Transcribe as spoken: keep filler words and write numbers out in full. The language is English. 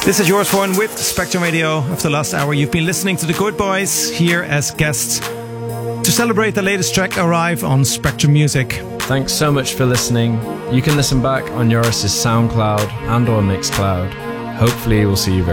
This is yours one with Spectrum Radio. After the last hour, you've been listening to the Good Boys here as guests to celebrate the latest track Arrive on Spectrum Music. Thanks so much for listening. You can listen back on Joris's SoundCloud and or Mixcloud. Hopefully we'll see you very